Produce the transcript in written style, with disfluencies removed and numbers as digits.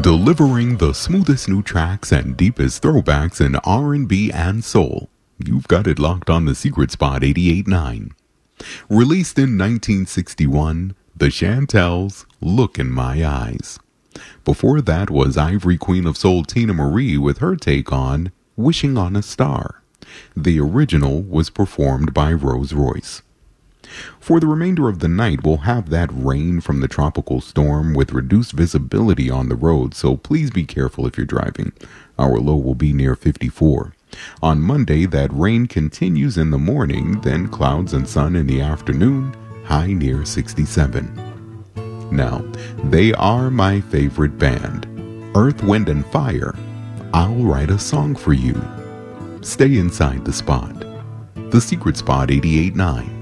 Delivering the smoothest new tracks and deepest throwbacks in R&B and soul. You've got it locked on The Secret Spot 88.9. Released in 1961, The Chantels, Look in My Eyes. Before that was Ivory Queen of Soul Tina Marie with her take on Wishing on a Star. The original was performed by Rose Royce. For the remainder of the night, we'll have that rain from the tropical storm with reduced visibility on the road, so please be careful if you're driving. Our low will be near 54. On Monday, that rain continues in the morning, then clouds and sun in the afternoon, high near 67. Now, they are my favorite band, Earth, Wind and Fire. I'll write a song for you. Stay inside the spot. The Secret Spot 88.9.